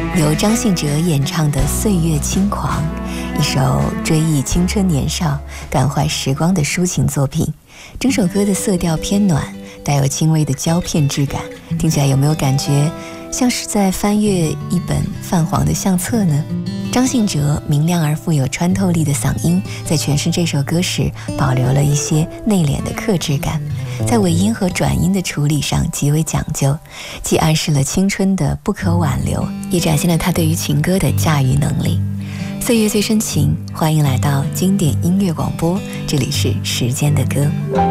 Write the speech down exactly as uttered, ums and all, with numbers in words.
由张信哲演唱的《岁月轻狂》，一首追忆青春年少、感怀时光的抒情作品。整首歌的色调偏暖，带有轻微的胶片质感，听起来有没有感觉像是在翻阅一本泛黄的相册呢？张信哲明亮而富有穿透力的嗓音，在诠释这首歌时保留了一些内敛的克制感，在尾音和转音的处理上极为讲究，既暗示了青春的不可挽留，也展现了他对于情歌的驾驭能力。岁月最深情，欢迎来到经典音乐广播，这里是时间的歌。